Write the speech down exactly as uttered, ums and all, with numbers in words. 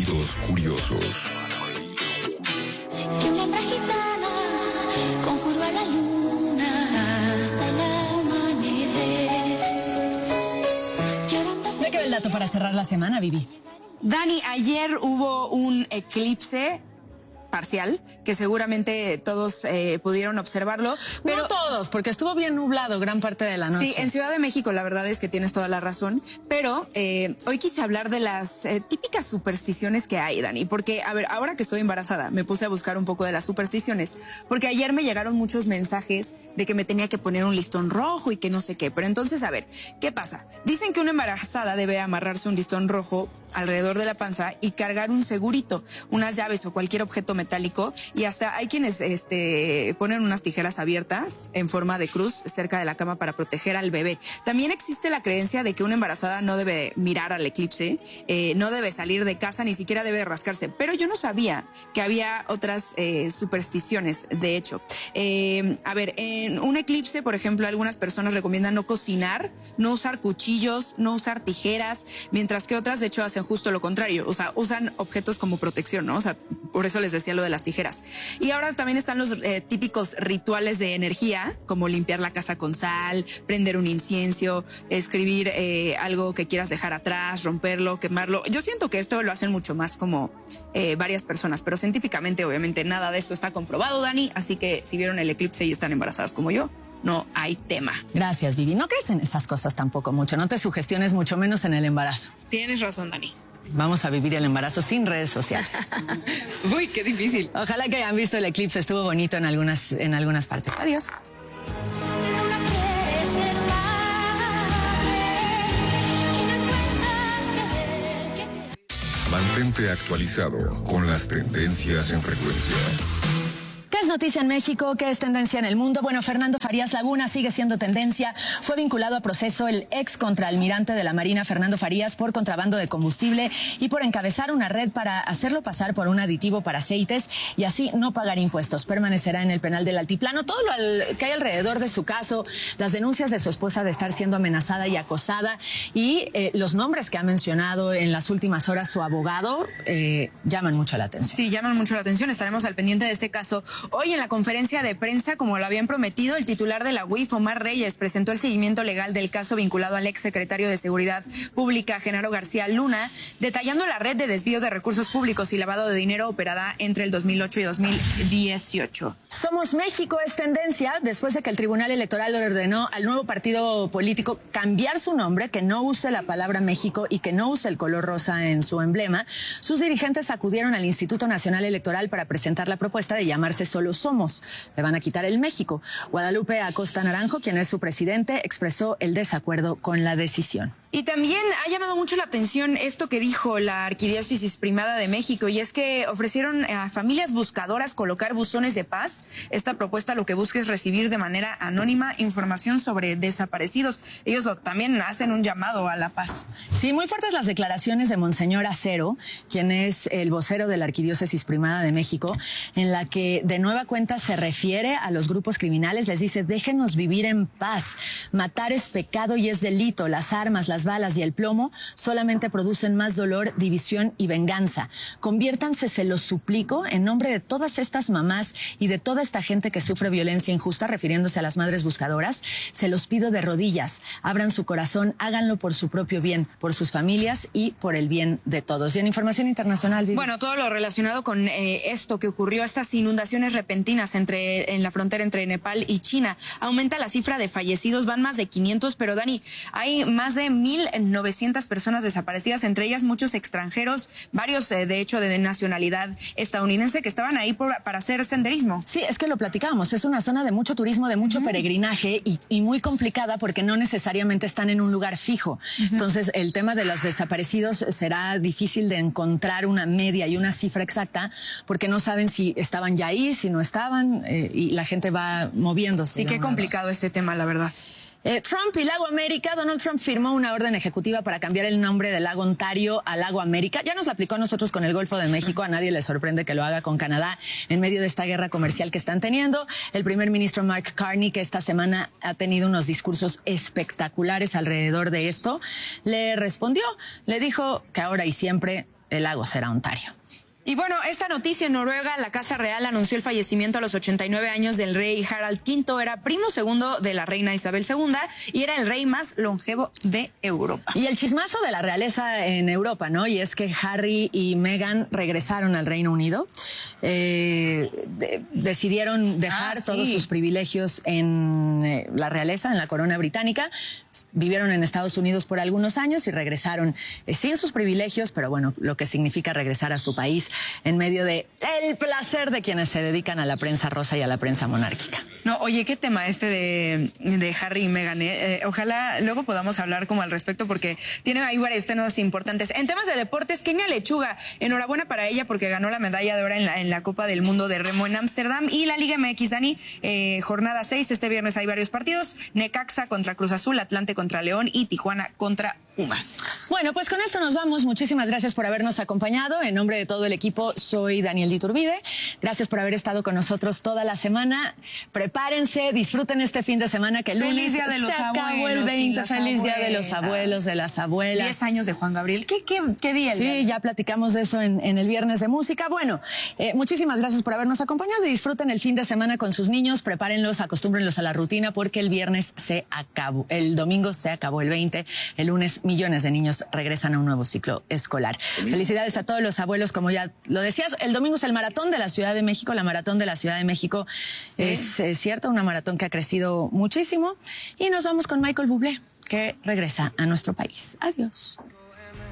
Oídos curiosos. Que una hembra gitana conjuró a la luna hasta el amanecer. ¿De qué va el dato para cerrar la semana, Vivi? Dani, ayer hubo un eclipse parcial, que seguramente todos eh, pudieron observarlo. Pero no todos, porque estuvo bien nublado gran parte de la noche. Sí, en Ciudad de México la verdad es que tienes toda la razón, pero eh, hoy quise hablar de las eh, típicas supersticiones que hay, Dani, porque, a ver, ahora que estoy embarazada, me puse a buscar un poco de las supersticiones, porque ayer me llegaron muchos mensajes de que me tenía que poner un listón rojo y que no sé qué, pero entonces, a ver, ¿qué pasa? Dicen que una embarazada debe amarrarse un listón rojo alrededor de la panza y cargar un segurito, unas llaves o cualquier objeto metálico, y hasta hay quienes este, ponen unas tijeras abiertas en forma de cruz cerca de la cama para proteger al bebé. También existe la creencia de que una embarazada no debe mirar al eclipse, eh, no debe salir de casa, ni siquiera debe rascarse, pero yo no sabía que había otras eh, supersticiones, de hecho. Eh, a ver, en un eclipse, por ejemplo, algunas personas recomiendan no cocinar, no usar cuchillos, no usar tijeras, mientras que otras, de hecho, hacen justo lo contrario, o sea, usan objetos como protección, ¿no? O sea, por eso les decía lo de las tijeras. Y ahora también están los eh, típicos rituales de energía, como limpiar la casa con sal, prender un incienso, escribir eh, algo que quieras dejar atrás, romperlo, quemarlo. Yo siento que esto lo hacen mucho más como eh, varias personas, pero científicamente, obviamente, nada de esto está comprobado, Dani, así que si vieron el eclipse y están embarazadas como yo, no hay tema. Gracias, Vivi. No crees en esas cosas tampoco mucho. No te sugestiones mucho menos en el embarazo. Tienes razón, Dani. Vamos a vivir el embarazo sin redes sociales. Uy, qué difícil. Ojalá que hayan visto el eclipse. Estuvo bonito en algunas, en algunas partes. Adiós. Mantente actualizado con las tendencias en frecuencia. ¿Qué es noticia en México? ¿Qué es tendencia en el mundo? Bueno, Fernando Farías Laguna sigue siendo tendencia. Fue vinculado a proceso el ex contraalmirante de la Marina, Fernando Farías, por contrabando de combustible y por encabezar una red para hacerlo pasar por un aditivo para aceites y así no pagar impuestos. Permanecerá en el penal del Altiplano. Todo lo que hay alrededor de su caso, las denuncias de su esposa de estar siendo amenazada y acosada y eh, los nombres que ha mencionado en las últimas horas su abogado eh, llaman mucho la atención. Sí, llaman mucho la atención. Estaremos al pendiente de este caso. Hoy en la conferencia de prensa, como lo habían prometido, el titular de la U I F, Omar Reyes, presentó el seguimiento legal del caso vinculado al ex secretario de Seguridad Pública, Genaro García Luna, detallando la red de desvío de recursos públicos y lavado de dinero operada entre el dos mil ocho y dos mil dieciocho. Somos México es tendencia después de que el Tribunal Electoral ordenó al nuevo partido político cambiar su nombre, que no use la palabra México y que no use el color rosa en su emblema. Sus dirigentes acudieron al Instituto Nacional Electoral para presentar la propuesta de llamarse Solo Somos. Le van a quitar el México. Guadalupe Acosta Naranjo, quien es su presidente, expresó el desacuerdo con la decisión. Y también ha llamado mucho la atención esto que dijo la Arquidiócesis Primada de México, y es que ofrecieron a familias buscadoras colocar buzones de paz. Esta propuesta lo que busca es recibir de manera anónima información sobre desaparecidos. Ellos lo, también hacen un llamado a la paz. Sí, muy fuertes las declaraciones de Monseñor Acero, quien es el vocero de la Arquidiócesis Primada de México, en la que de nueva cuenta se refiere a los grupos criminales. Les dice, déjenos vivir en paz. Matar es pecado y es delito. Las armas, las balas y el plomo solamente producen más dolor, división y venganza. Conviértanse, se los suplico, en nombre de todas estas mamás y de toda esta gente que sufre violencia injusta, refiriéndose a las madres buscadoras, se los pido de rodillas. Abran su corazón, háganlo por su propio bien, por sus familias y por el bien de todos. Y en información internacional, Vivi. Bueno, todo lo relacionado con eh, esto que ocurrió, estas inundaciones repentinas entre en la frontera entre Nepal y China. Aumenta la cifra de fallecidos, van más de quinientos, pero Dani, hay más de mil novecientas personas desaparecidas, entre ellas muchos extranjeros, varios eh, de hecho de nacionalidad estadounidense que estaban ahí por, para hacer senderismo. Sí, es que lo platicábamos, es una zona de mucho turismo, de mucho uh-huh. peregrinaje y, y muy complicada porque no necesariamente están en un lugar fijo. Uh-huh. Entonces, el tema de los desaparecidos será difícil de encontrar una media y una cifra exacta porque no saben si estaban ya ahí, si no estaban eh, y la gente va moviéndose. Sí, qué complicado este tema, la verdad. Eh, Trump y Lago América. Donald Trump firmó una orden ejecutiva para cambiar el nombre del Lago Ontario a Lago América. Ya nos la aplicó a nosotros con el Golfo de México. A nadie le sorprende que lo haga con Canadá en medio de esta guerra comercial que están teniendo. El primer ministro Mark Carney, que esta semana ha tenido unos discursos espectaculares alrededor de esto, le respondió, le dijo que ahora y siempre el lago será Ontario. Y bueno, esta noticia en Noruega, la Casa Real anunció el fallecimiento a los ochenta y nueve años del rey Harald quinto, era primo segundo de la reina Isabel segunda y era el rey más longevo de Europa. Y el chismazo de la realeza en Europa, ¿no? Y es que Harry y Meghan regresaron al Reino Unido, eh, de, decidieron dejar ah, sí. todos sus privilegios en eh, la realeza, en la corona británica, vivieron en Estados Unidos por algunos años y regresaron eh, sin sus privilegios, pero bueno, lo que significa regresar a su país en medio de el placer de quienes se dedican a la prensa rosa y a la prensa monárquica. No, oye, qué tema este de, de Harry y Meghan, ¿eh? Eh, ojalá luego podamos hablar como al respecto porque tiene ahí varios temas importantes. En temas de deportes, Kenia Lechuga, enhorabuena para ella porque ganó la medalla de oro en la, en la Copa del Mundo de Remo en Ámsterdam y la Liga M X, Dani, eh, jornada seis, este viernes hay varios partidos, Necaxa contra Cruz Azul, Atlante contra León y Tijuana contra Pumas. Bueno, pues con esto nos vamos. Muchísimas gracias por habernos acompañado. En nombre de todo el equipo, soy Daniel Diturbide. Gracias por haber estado con nosotros toda la semana. Prepárense, disfruten este fin de semana que el lunes Feliz Día de los se acabó Abuelos, el veinte. Feliz abuelas. Día de los abuelos, de las abuelas. Diez años de Juan Gabriel. ¿Qué, qué, qué día? El sí, día? ya platicamos de eso en, en el Viernes de Música. Bueno, eh, muchísimas gracias por habernos acompañado y disfruten el fin de semana con sus niños. Prepárenlos, acostúmbrenlos a la rutina porque el viernes se acabó. El domingo se acabó el veinte. El lunes millones de niños regresan a un nuevo ciclo escolar. Felicidades a todos los abuelos, como ya lo decías. El domingo es el maratón de la Ciudad de México. La maratón de la Ciudad de México sí. es, es cierto, una maratón que ha crecido muchísimo. Y nos vamos con Michael Bublé, que regresa a nuestro país. Adiós.